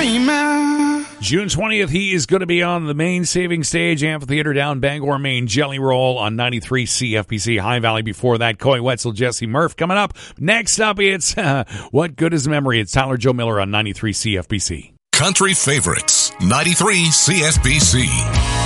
dreamer. June 20th, he is going to be on the main saving stage, Amphitheater down Bangor, Maine, Jelly Roll on 93 CFPC High Valley. Before that, Coy Wetzel, Jesse Murph coming up. Next up, it's What Good Is Memory? It's Tyler Joe Miller on 93 CFPC. Country favorites, 93 CFPC.